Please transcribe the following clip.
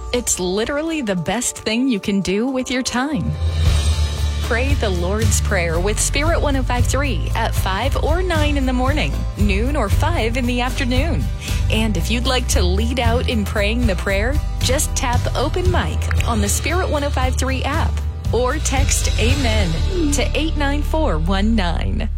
It's literally the best thing you can do with your time. Pray the Lord's Prayer with Spirit 105.3 at 5 or 9 in the morning, noon or 5 in the afternoon. And if you'd like to lead out in praying the prayer, just tap Open Mic on the Spirit 105.3 app or text Amen to 89419.